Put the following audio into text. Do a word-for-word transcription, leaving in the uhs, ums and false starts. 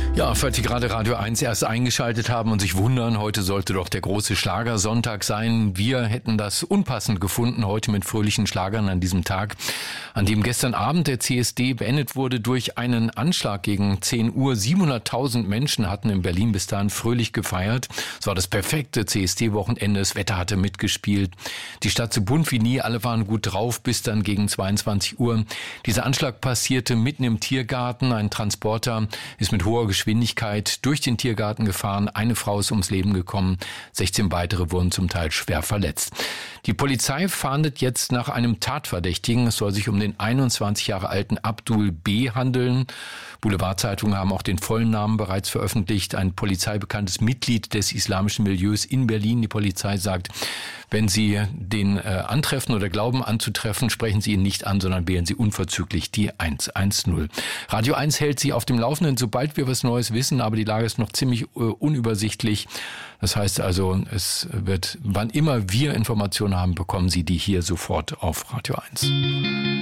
Ja, falls Sie gerade Radio eins erst eingeschaltet haben und sich wundern, heute sollte doch der große Schlagersonntag sein. Wir hätten das unpassend gefunden, heute mit fröhlichen Schlagern an diesem Tag, an dem gestern Abend der C S D beendet wurde durch einen Anschlag gegen zehn Uhr. siebenhunderttausend Menschen hatten in Berlin bis dahin fröhlich gefeiert. Es war das perfekte C S D-Wochenende, das Wetter hatte mitgespielt. Die Stadt so bunt wie nie, alle waren gut drauf, bis dann gegen zweiundzwanzig Uhr. Dieser Anschlag passierte mitten im Tiergarten. Ein Transporter ist mit hoher Geschwindigkeit durch den Tiergarten gefahren. Eine Frau ist ums Leben gekommen. sechzehn weitere wurden zum Teil schwer verletzt. Die Polizei fahndet jetzt nach einem Tatverdächtigen. Es soll sich um den einundzwanzig Jahre alten Abdul B. handeln. Boulevardzeitungen haben auch den vollen Namen bereits veröffentlicht. Ein polizeibekanntes Mitglied des islamischen Milieus in Berlin. Die Polizei sagt, wenn Sie den äh, antreffen oder glauben anzutreffen, sprechen Sie ihn nicht an, sondern wählen Sie unverzüglich die hundertzehn. Radio eins hält Sie auf dem Laufenden, sobald wir was Neues wissen, aber die Lage ist noch ziemlich äh, unübersichtlich. Das heißt also, es wird, wann immer wir Informationen haben, bekommen Sie die hier sofort auf Radio eins.